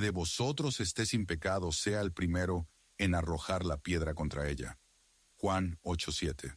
de vosotros esté sin pecado sea el primero en arrojar la piedra contra ella. Juan 8:7.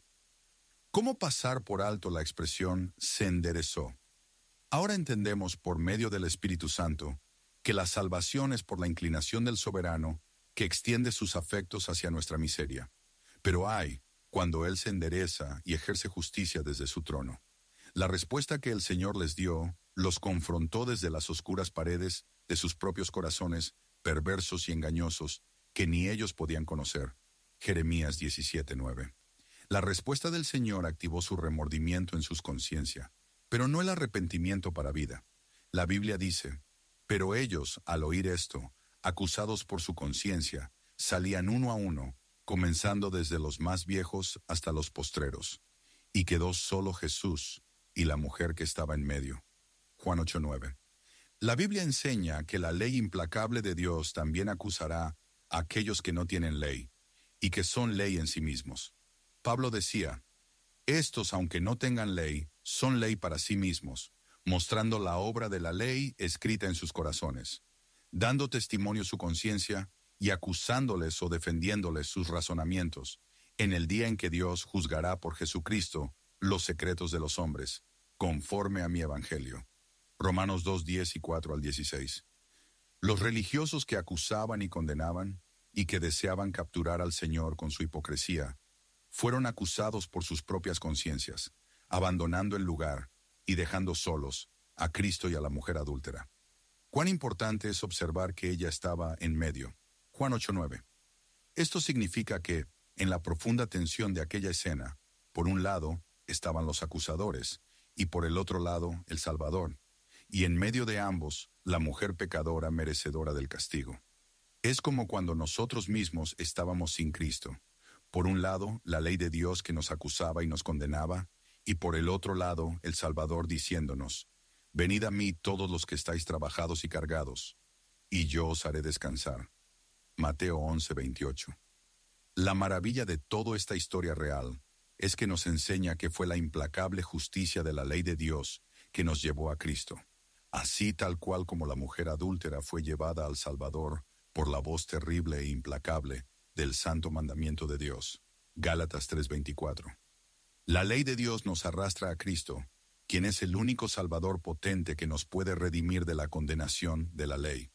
¿Cómo pasar por alto la expresión se enderezó? Ahora entendemos por medio del Espíritu Santo que la salvación es por la inclinación del soberano que extiende sus afectos hacia nuestra miseria. Pero ay, cuando Él se endereza y ejerce justicia desde su trono. La respuesta que el Señor les dio los confrontó desde las oscuras paredes de sus propios corazones, perversos y engañosos, que ni ellos podían conocer. Jeremías 17:9. La respuesta del Señor activó su remordimiento en sus conciencias, pero no el arrepentimiento para vida. La Biblia dice, pero ellos, al oír esto, acusados por su conciencia, salían uno a uno, comenzando desde los más viejos hasta los postreros, y quedó solo Jesús y la mujer que estaba en medio. Juan 8:9. La Biblia enseña que la ley implacable de Dios también acusará a aquellos que no tienen ley, y que son ley en sí mismos. Pablo decía, estos, aunque no tengan ley, son ley para sí mismos, mostrando la obra de la ley escrita en sus corazones, dando testimonio su conciencia y acusándoles o defendiéndoles sus razonamientos, en el día en que Dios juzgará por Jesucristo los secretos de los hombres, conforme a mi evangelio. Romanos 2:10 y 4-16. Los religiosos que acusaban y condenaban, y que deseaban capturar al Señor con su hipocresía, fueron acusados por sus propias conciencias, abandonando el lugar y dejando solos a Cristo y a la mujer adúltera. Cuán importante es observar que ella estaba en medio. Juan 8:9. Esto significa que, en la profunda tensión de aquella escena, por un lado estaban los acusadores, y por el otro lado el Salvador, y en medio de ambos, la mujer pecadora merecedora del castigo. Es como cuando nosotros mismos estábamos sin Cristo. Por un lado, la ley de Dios que nos acusaba y nos condenaba, y por el otro lado, el Salvador diciéndonos, venid a mí todos los que estáis trabajados y cargados, y yo os haré descansar. Mateo 11:28. La maravilla de toda esta historia real es que nos enseña que fue la implacable justicia de la ley de Dios que nos llevó a Cristo, así tal cual como la mujer adúltera fue llevada al Salvador por la voz terrible e implacable del santo mandamiento de Dios. Gálatas 3:24. La ley de Dios nos arrastra a Cristo, quien es el único Salvador potente que nos puede redimir de la condenación de la ley.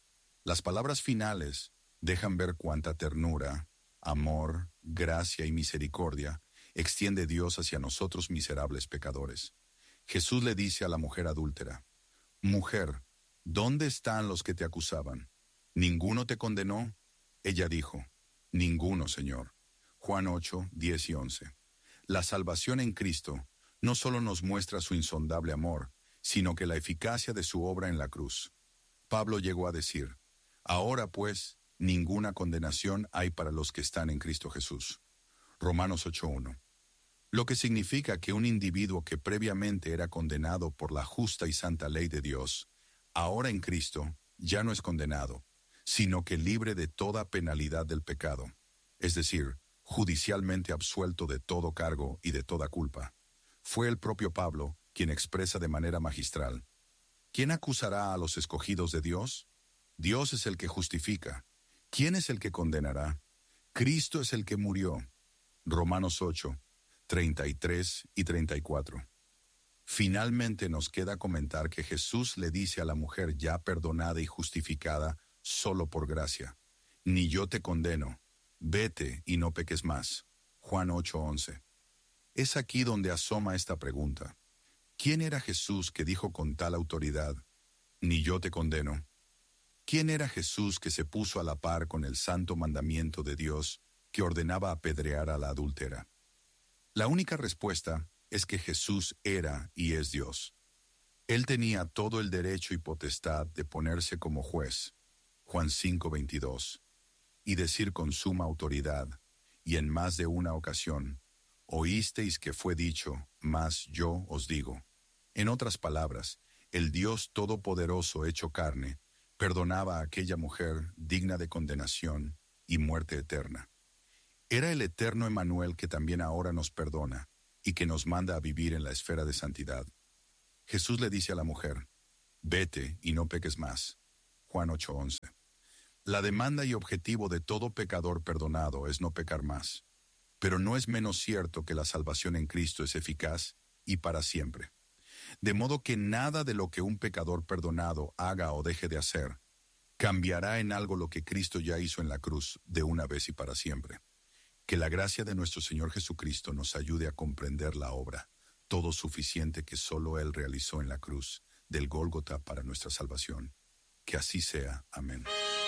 Las palabras finales dejan ver cuánta ternura, amor, gracia y misericordia extiende Dios hacia nosotros miserables pecadores. Jesús le dice a la mujer adúltera, mujer, ¿dónde están los que te acusaban? ¿Ninguno te condenó? Ella dijo, ninguno, Señor. Juan 8:10 y 11. La salvación en Cristo no solo nos muestra su insondable amor, sino que la eficacia de su obra en la cruz. Pablo llegó a decir, ahora pues, ninguna condenación hay para los que están en Cristo Jesús. Romanos 8:1. Lo que significa que un individuo que previamente era condenado por la justa y santa ley de Dios, ahora en Cristo ya no es condenado, sino que libre de toda penalidad del pecado, es decir, judicialmente absuelto de todo cargo y de toda culpa. Fue el propio Pablo quien expresa de manera magistral, ¿quién acusará a los escogidos de Dios? Dios es el que justifica. ¿Quién es el que condenará? Cristo es el que murió. Romanos 8:33 y 34. Finalmente nos queda comentar que Jesús le dice a la mujer ya perdonada y justificada solo por gracia, ni yo te condeno, vete y no peques más. Juan 8:11. Es aquí donde asoma esta pregunta. ¿Quién era Jesús que dijo con tal autoridad, ni yo te condeno? ¿Quién era Jesús que se puso a la par con el santo mandamiento de Dios que ordenaba apedrear a la adúltera? La única respuesta es que Jesús era y es Dios. Él tenía todo el derecho y potestad de ponerse como juez, Juan 5:22, y decir con suma autoridad, y en más de una ocasión, oísteis que fue dicho, mas yo os digo. En otras palabras, el Dios Todopoderoso hecho carne, perdonaba a aquella mujer digna de condenación y muerte eterna. Era el eterno Emmanuel que también ahora nos perdona y que nos manda a vivir en la esfera de santidad. Jesús le dice a la mujer, vete y no peques más. Juan 8:11. La demanda y objetivo de todo pecador perdonado es no pecar más, pero no es menos cierto que la salvación en Cristo es eficaz y para siempre. De modo que nada de lo que un pecador perdonado haga o deje de hacer cambiará en algo lo que Cristo ya hizo en la cruz de una vez y para siempre. Que la gracia de nuestro Señor Jesucristo nos ayude a comprender la obra, todo suficiente que solo Él realizó en la cruz del Gólgota para nuestra salvación. Que así sea. Amén.